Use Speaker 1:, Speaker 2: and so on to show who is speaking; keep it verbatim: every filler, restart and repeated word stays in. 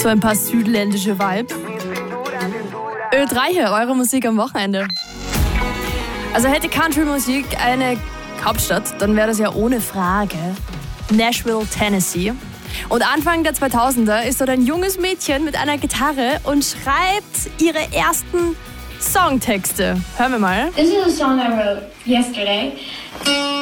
Speaker 1: So ein paar südländische Vibes. Ö drei hier, eure Musik am Wochenende. Also hätte Country-Musik eine Hauptstadt, dann wäre das ja ohne Frage Nashville, Tennessee. Und Anfang der zweitausender ist dort ein junges Mädchen mit einer Gitarre und schreibt ihre ersten Songtexte. Hören wir mal.
Speaker 2: This is a song I wrote yesterday.